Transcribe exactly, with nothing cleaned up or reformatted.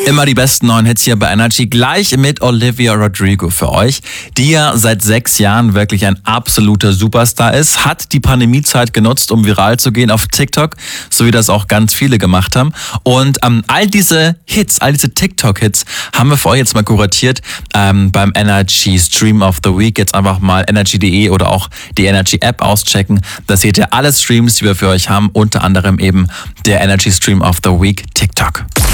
Immer die besten neuen Hits hier bei Energy, gleich mit Olivia Rodrigo für euch, die ja seit sechs Jahren wirklich ein absoluter Superstar ist, hat die Pandemiezeit genutzt, um viral zu gehen auf TikTok, so wie das auch ganz viele gemacht haben. Und ähm, all diese Hits, all diese TikTok-Hits haben wir für euch jetzt mal kuratiert ähm, beim Energy Stream of the Week. Jetzt einfach mal energy punkt de oder auch die Energy-App auschecken. Da seht ihr alle Streams, die wir für euch haben, unter anderem eben der Energy Stream of the Week TikTok.